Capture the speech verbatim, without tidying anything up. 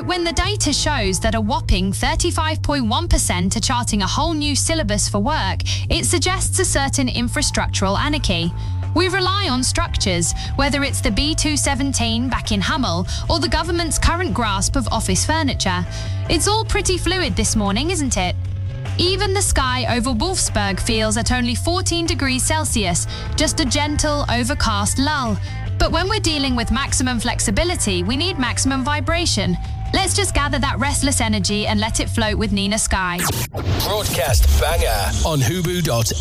when the data shows that a whopping thirty-five point one percent are charting a whole new syllabus for work, it suggests a certain infrastructural anarchy. We rely on structures, whether it's the B two seventeen back in Hummel or the government's current grasp of office furniture. It's all pretty fluid this morning, isn't it? Even the sky over Wolfsburg feels at only fourteen degrees Celsius, just a gentle, overcast lull. But when we're dealing with maximum flexibility, we need maximum vibration. Let's just gather that restless energy and let it float with Nina Sky. Broadcast banger on hubu dot